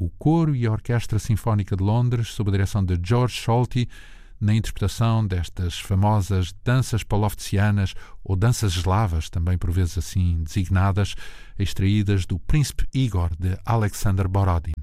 o Coro e a Orquestra Sinfónica de Londres, sob a direção de George Solti, na interpretação destas famosas danças paloftianas ou danças eslavas, também por vezes assim designadas, extraídas do Príncipe Igor de Alexander Borodin.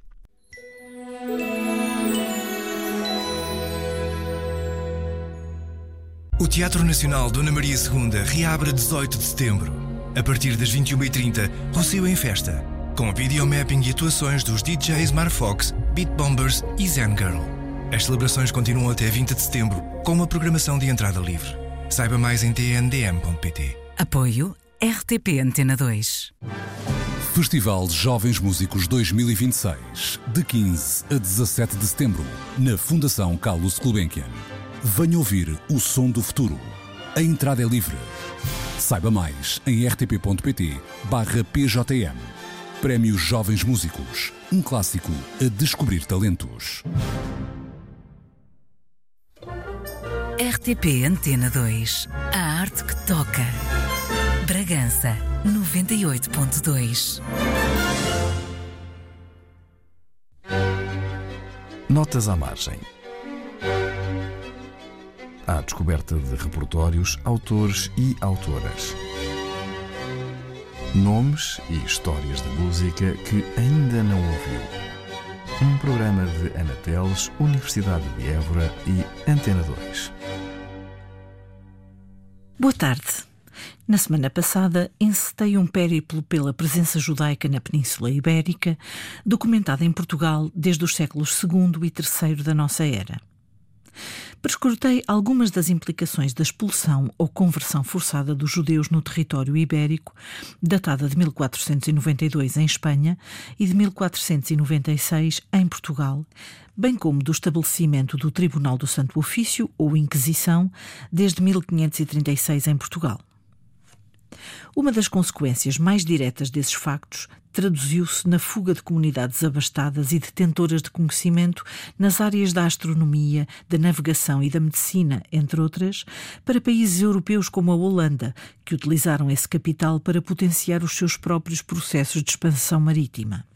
O Teatro Nacional Dona Maria II reabre a 18 de setembro. A partir das 21h30, Rossio em Festa, com videomapping e atuações dos DJs Marfox, Beat Bombers e Zen Girl. As celebrações continuam até 20 de setembro, com uma programação de entrada livre. Saiba mais em tndm.pt. Apoio RTP Antena 2. Festival Jovens Músicos 2026, de 15 a 17 de setembro, na Fundação Carlos Gulbenkian. Venha ouvir o som do futuro. A entrada é livre. Saiba mais em rtp.pt/PJM. Prémio Jovens Músicos, um clássico a descobrir talentos. RTP Antena 2. A arte que toca. Bragança 98.2. Notas à margem. À descoberta de repertórios, autores e autoras. Nomes e histórias de música que ainda não ouviu. Um programa de Anateles, Universidade de Évora e Antena 2. Boa tarde. Na semana passada, encetei um périplo pela presença judaica na Península Ibérica, documentada em Portugal desde os séculos II e III da nossa era. Prescrutei algumas das implicações da expulsão ou conversão forçada dos judeus no território ibérico, datada de 1492 em Espanha e de 1496 em Portugal, bem como do estabelecimento do Tribunal do Santo Ofício, ou Inquisição, desde 1536 em Portugal. Uma das consequências mais diretas desses factos traduziu-se na fuga de comunidades abastadas e detentoras de conhecimento nas áreas da astronomia, da navegação e da medicina, entre outras, para países europeus como a Holanda, que utilizaram esse capital para potenciar os seus próprios processos de expansão marítima.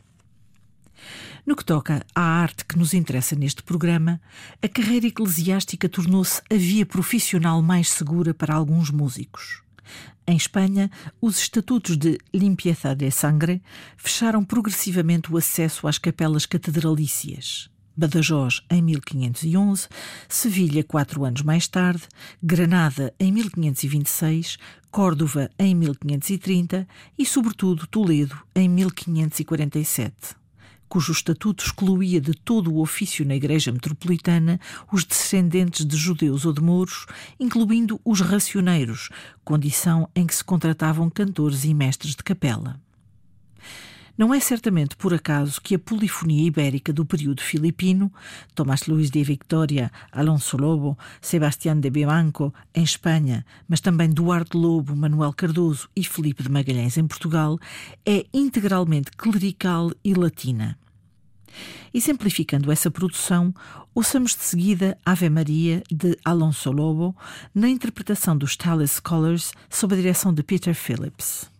No que toca à arte que nos interessa neste programa, a carreira eclesiástica tornou-se a via profissional mais segura para alguns músicos. Em Espanha, os estatutos de limpieza de sangre fecharam progressivamente o acesso às capelas catedralícias. Badajoz, em 1511, Sevilha, 4 anos mais tarde, Granada, em 1526, Córdova, em 1530 e, sobretudo, Toledo, em 1547. Cujo estatuto excluía de todo o ofício na Igreja Metropolitana os descendentes de judeus ou de mouros, incluindo os racioneiros, condição em que se contratavam cantores e mestres de capela. Não é certamente por acaso que a polifonia ibérica do período filipino, Tomás Luís de Victoria, Alonso Lobo, Sebastián de Vivanco em Espanha, mas também Duarte Lobo, Manuel Cardoso e Filipe de Magalhães em Portugal, é integralmente clerical e latina. Exemplificando essa produção, ouçamos de seguida Ave Maria, de Alonso Lobo, na interpretação dos Tales Scholars, sob a direção de Peter Phillips.